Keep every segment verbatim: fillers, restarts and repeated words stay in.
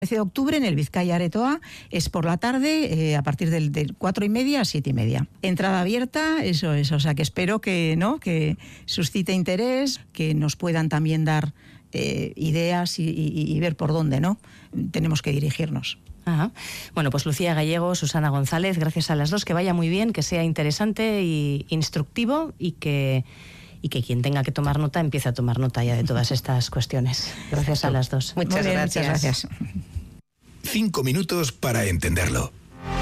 trece de octubre en el Bizkaia Aretoa, es por la tarde, eh, a partir del, del cuatro y media a siete y media. Entrada abierta, eso es, o sea que espero que, ¿no?, que suscite interés, que nos puedan también dar eh, ideas y, y, y ver por dónde, ¿no?, tenemos que dirigirnos. Ajá. Bueno, pues Lucía Gallego, Susana González, gracias a las dos, que vaya muy bien, que sea interesante y instructivo y que... y que quien tenga que tomar nota empiece a tomar nota ya de todas estas cuestiones. Gracias a las dos. Muchas bien, gracias. Muchas gracias. Cinco minutos para entenderlo.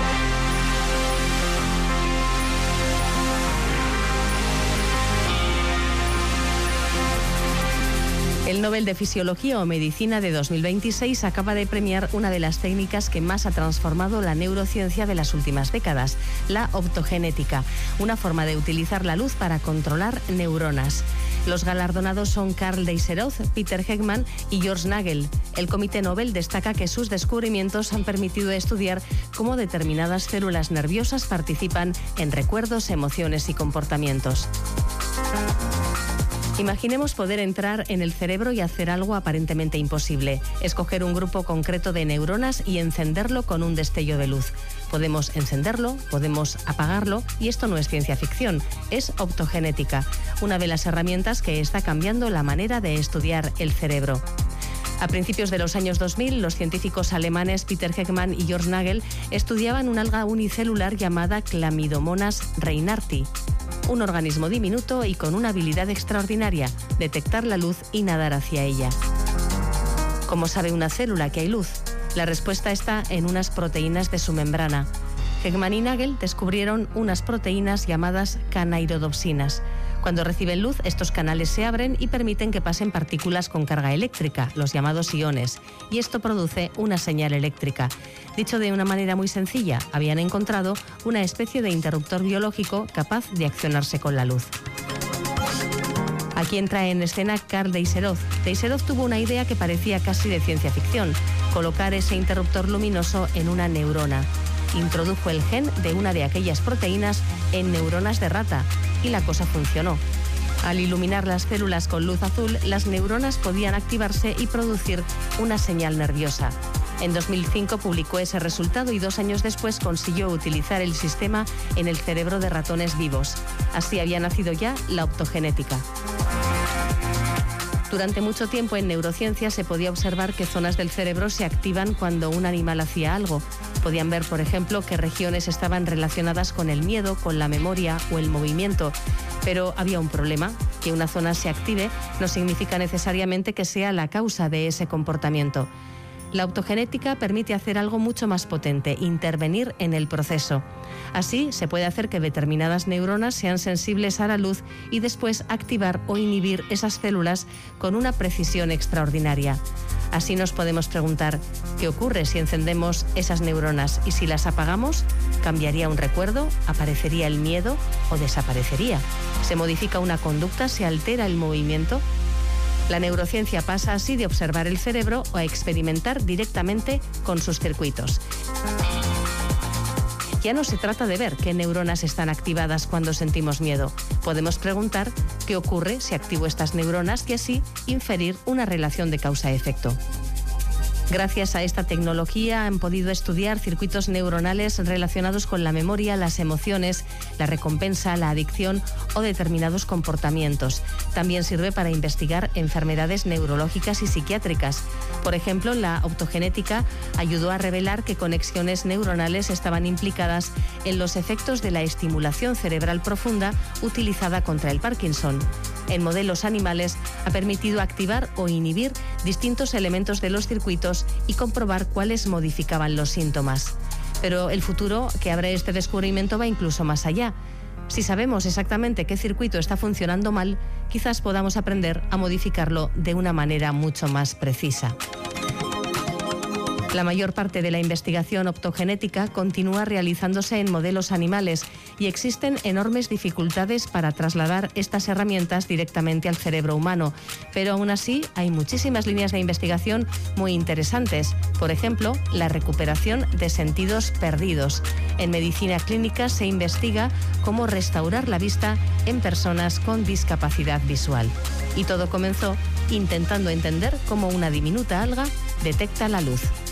El Nobel de Fisiología o Medicina de dos mil veintiséis acaba de premiar una de las técnicas que más ha transformado la neurociencia de las últimas décadas, la optogenética, una forma de utilizar la luz para controlar neuronas. Los galardonados son Carl Deisseroth, Peter Heckmann y George Nagel. El Comité Nobel destaca que sus descubrimientos han permitido estudiar cómo determinadas células nerviosas participan en recuerdos, emociones y comportamientos. Imaginemos poder entrar en el cerebro y hacer algo aparentemente imposible, escoger un grupo concreto de neuronas y encenderlo con un destello de luz. Podemos encenderlo, podemos apagarlo, y esto no es ciencia ficción, es optogenética, una de las herramientas que está cambiando la manera de estudiar el cerebro. A principios de los años dos mil, los científicos alemanes Peter Heckmann y George Nagel estudiaban un alga unicelular llamada Chlamydomonas reinhardti, un organismo diminuto y con una habilidad extraordinaria, detectar la luz y nadar hacia ella. ¿Cómo sabe una célula que hay luz? La respuesta está en unas proteínas de su membrana. Heckmann y Nagel descubrieron unas proteínas llamadas canaidodopsinas. Cuando reciben luz, estos canales se abren y permiten que pasen partículas con carga eléctrica, los llamados iones, y esto produce una señal eléctrica. Dicho de una manera muy sencilla, habían encontrado una especie de interruptor biológico capaz de accionarse con la luz. Aquí entra en escena Carl Deisseroth. Deisseroth tuvo una idea que parecía casi de ciencia ficción: colocar ese interruptor luminoso en una neurona. Introdujo el gen de una de aquellas proteínas en neuronas de rata y la cosa funcionó. Al iluminar las células con luz azul, las neuronas podían activarse y producir una señal nerviosa. En dos mil cinco publicó ese resultado y dos años después consiguió utilizar el sistema en el cerebro de ratones vivos. Así había nacido ya la optogenética. Durante mucho tiempo en neurociencia se podía observar que zonas del cerebro se activan cuando un animal hacía algo. Podían ver, por ejemplo, qué regiones estaban relacionadas con el miedo, con la memoria o el movimiento. Pero había un problema: que una zona se active no significa necesariamente que sea la causa de ese comportamiento. La optogenética permite hacer algo mucho más potente: intervenir en el proceso. Así, se puede hacer que determinadas neuronas sean sensibles a la luz y después activar o inhibir esas células con una precisión extraordinaria. Así nos podemos preguntar, ¿qué ocurre si encendemos esas neuronas? ¿Y si las apagamos? ¿Cambiaría un recuerdo? ¿Aparecería el miedo? ¿O desaparecería? ¿Se modifica una conducta? ¿Se altera el movimiento? La neurociencia pasa así de observar el cerebro a experimentar directamente con sus circuitos. Ya no se trata de ver qué neuronas están activadas cuando sentimos miedo. Podemos preguntar qué ocurre si activo estas neuronas y así inferir una relación de causa-efecto. Gracias a esta tecnología han podido estudiar circuitos neuronales relacionados con la memoria, las emociones, la recompensa, la adicción o determinados comportamientos. También sirve para investigar enfermedades neurológicas y psiquiátricas. Por ejemplo, la optogenética ayudó a revelar que conexiones neuronales estaban implicadas en los efectos de la estimulación cerebral profunda utilizada contra el Parkinson. En modelos animales ha permitido activar o inhibir distintos elementos de los circuitos y comprobar cuáles modificaban los síntomas. Pero el futuro que abre este descubrimiento va incluso más allá. Si sabemos exactamente qué circuito está funcionando mal, quizás podamos aprender a modificarlo de una manera mucho más precisa. La mayor parte de la investigación optogenética continúa realizándose en modelos animales y existen enormes dificultades para trasladar estas herramientas directamente al cerebro humano. Pero aún así hay muchísimas líneas de investigación muy interesantes. Por ejemplo, la recuperación de sentidos perdidos. En medicina clínica se investiga cómo restaurar la vista en personas con discapacidad visual. Y todo comenzó intentando entender cómo una diminuta alga detecta la luz.